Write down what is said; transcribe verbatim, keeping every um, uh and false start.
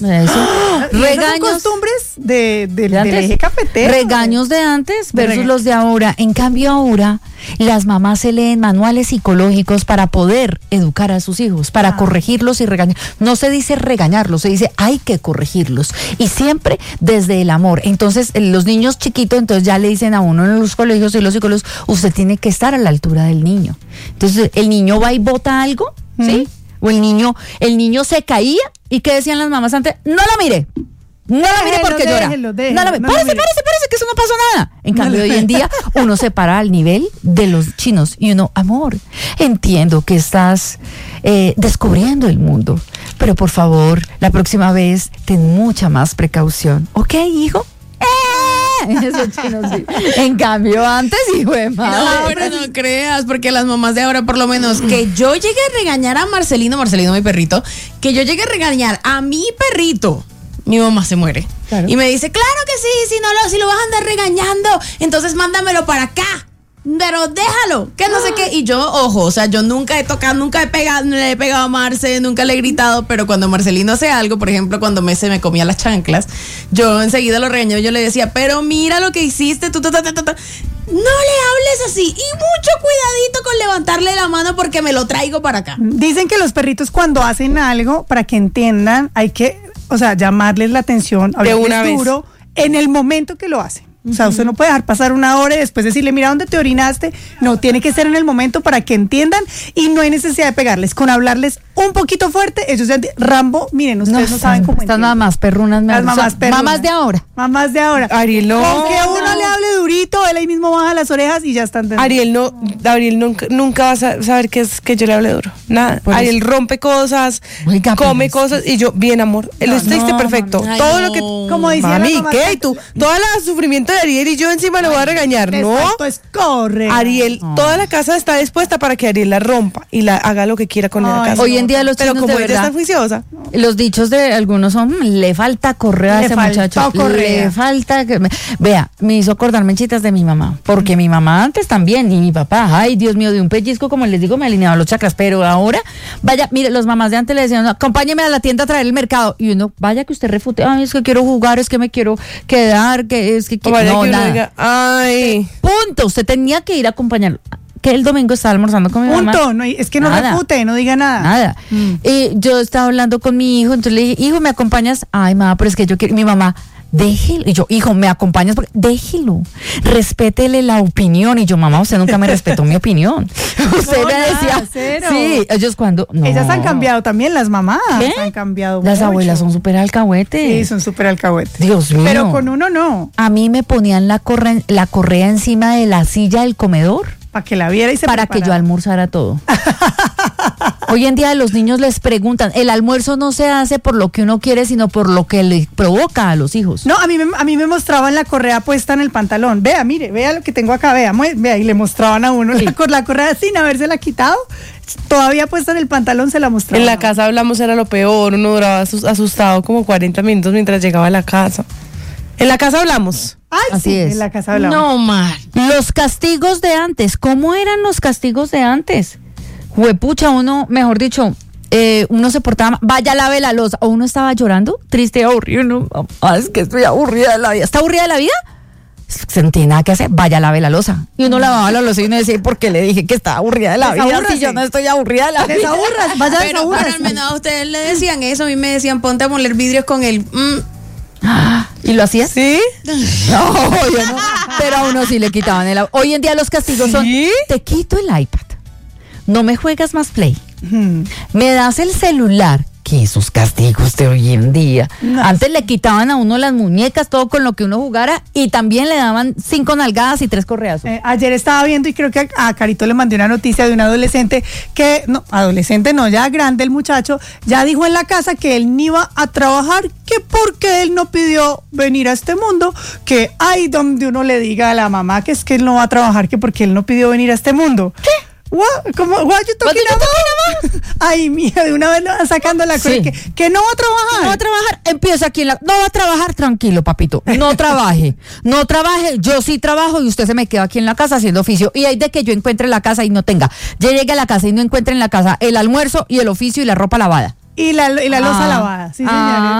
Eso. ¡Ah! Regaños. Son costumbres de, de, ¿De antes? del eje cafetero. Regaños de antes versus Rega- los de ahora. En cambio ahora las mamás se leen manuales psicológicos para poder educar a sus hijos, para Ah. corregirlos y regañar. No se dice regañarlos, se dice hay que corregirlos. Y siempre desde el amor. Entonces eh, los niños chiquitos entonces ya le dicen a uno en los colegios y los psicólogos, usted tiene que estar a la altura del niño. Entonces el niño va y bota algo, ¿sí? O el niño, el niño se caía y ¿qué decían las mamás antes? No la mire. No la mire Déjelo, porque llora. déjelo, déjelo, no la mire. no la Párese, mire. párese, párese, que eso no pasó nada. En No cambio, la- hoy en día uno se para al nivel de los chinos y uno, amor, entiendo que estás eh, descubriendo el mundo, pero por favor, la próxima vez ten mucha más precaución. ¿Ok, hijo? ¡Eh! Esos chinos sí. En cambio, antes, hijo de madre. No, pero no creas, porque las mamás de ahora, por lo menos, que yo llegue a regañar a Marcelino, Marcelino mi perrito, que yo llegue a regañar a mi perrito, mi mamá se muere. Claro. Y me dice, claro que sí, si no lo, si lo vas a andar regañando, entonces mándamelo para acá. Pero déjalo, que no sé qué. Y yo, ojo, o sea, yo nunca he tocado, nunca he pegado, no le he pegado a Marce, nunca le he gritado, pero cuando Marcelino hace algo, por ejemplo, cuando me, se me comía las chanclas, yo enseguida lo regañaba y yo le decía, pero mira lo que hiciste, tú, tú, tú, tú, tú, tú. No le hables así. Y mucho cuidadito con levantarle la mano porque me lo traigo para acá. Dicen que los perritos cuando hacen algo, para que entiendan, hay que, o sea, llamarles la atención, hablarles una vez. duro en el momento que lo hacen. O sea, usted no puede dejar pasar una hora y después decirle, mira dónde te orinaste. No, tiene que ser en el momento para que entiendan y no hay necesidad de pegarles. Con hablarles un poquito fuerte, ellos ya enti- Rambo, miren, ustedes no, saben cómo Estas entienden. mamás perrunas, me Las mamás son perrunas. mamás de ahora. Mamás de ahora. Ariel, no. Con que uno le hable durito, él ahí mismo baja las orejas y ya están entendiendo. Ariel no, Ariel nunca, nunca va a sa- saber que es que yo le hable duro. Nada. Por Ariel rompe cosas, Oiga, come pero es cosas y yo, bien amor. Él está no, perfecto. mami. Ay, Todo no. lo que. Como decía la Mami, mamá ¿qué? de- ¿Y tú? Todo el sufrimiento de Ariel y yo encima le voy a regañar. No. Exacto, es corre. Ariel, toda la casa está dispuesta para que Ariel la rompa y la haga lo que quiera con la Ay, casa. Hoy en día los Pero chinos como de ella verdad, está juiciosa. los dichos de algunos son, "Mm, le falta correa a Le ese faltó muchacho. correa. Le falta que me-". Vea, me hizo acordar menchitas de mi mamá, porque mi mamá antes también, y mi papá, ay Dios mío, de un pellizco, como les digo, me alineaba los chakras, pero ahora, vaya, mire, los mamás de antes le decían, "No, acompáñeme a la tienda a traer el mercado", y uno, vaya que usted refute, ay, es que quiero jugar, es que me quiero quedar, que es que O quiero, vaya no, que uno nada. diga, ay. Punto, usted tenía que ir a acompañarlo. Que el domingo estaba almorzando con mi mamá. Punto, no, es que no Nada. refute, no diga nada. Nada. Mm. Y yo estaba hablando con mi hijo, entonces le dije, hijo, ¿me acompañas? Ay, mamá, pero es que yo quiero. Y mi mamá, déjelo. Y yo, hijo, ¿me acompañas? Porque, déjelo. Respétele la opinión. Y yo, mamá, usted nunca me respetó mi opinión. Usted No, me nada, decía. cero. Sí, ellos cuando. No. Ellas han cambiado también, las mamás ¿Qué? han cambiado Las mucho. abuelas son súper alcahuetes. Sí, son súper alcahuetes. Dios mío. Pero con uno no, A mí me ponían la, corre- la correa encima de la silla del comedor para que la viera y se para que yo preparara. almorzara todo. Hoy en día los niños les preguntan, el almuerzo no se hace por lo que uno quiere, sino por lo que le provoca a los hijos. No, a mí, me, a mí me mostraban la correa puesta en el pantalón. Vea, mire, vea lo que tengo acá, vea, mue- vea, y le mostraban a uno la, cor- la correa sin habérsela quitado. Todavía puesta en el pantalón se la mostraban. En la casa hablamos era lo peor, uno duraba asus- asustado como cuarenta minutos mientras llegaba a la casa. En la casa hablamos. Ay, Así sí, es. en la casa hablaba. No, Mar. Los castigos de antes, ¿cómo eran los castigos de antes? Juepucha, uno, mejor dicho, eh, uno se portaba, vaya, lave la loza, o uno estaba llorando, triste, aburrido, no, ah, es que estoy aburrida de la vida. ¿Está aburrida de la vida? Se no tiene nada que hacer, vaya, lave la loza. Y uno lavaba la loza y uno decía, ¿por qué le dije que estaba aburrida de la vida? Si Desabúrrase. yo no estoy aburrida de la vida. Desaburras, vaya, Pero, desaburras. pero al menos a ustedes le decían eso, a mí me decían, ponte a moler vidrios con el... mm. ¿Y lo hacías? ¿Sí? No, yo no. Pero a uno sí le quitaban el... Hoy en día los castigos son, ¿Sí? te quito el iPad, no me juegas más Play, Mm. me das el celular. Que esos castigos de hoy en día. No. Antes le quitaban a uno las muñecas, todo con lo que uno jugara, y también le daban cinco nalgadas y tres correazos. Eh, ayer estaba viendo y creo que a, a Carito le mandé una noticia de un adolescente que, no, adolescente no, ya grande el muchacho, ya dijo en la casa que él ni iba a trabajar, que porque él no pidió venir a este mundo, que hay donde uno le diga a la mamá que es que él no va a trabajar, que porque él no pidió venir a este mundo. ¿Qué? What? ¿Cómo? What you talking you about? Ay, mía, de una vez lo van sacando la cosa, Sí. que, que no va a trabajar. No va a trabajar, empieza aquí en la... No va a trabajar, tranquilo, papito. No trabaje. No trabaje, yo sí trabajo y usted se me queda aquí en la casa haciendo oficio. Y hay de que yo encuentre la casa y no tenga. Ya llegue a la casa y no encuentre en la casa el almuerzo y el oficio y la ropa lavada. Y la, y la losa Ah. lavada, sí, Ah. señores.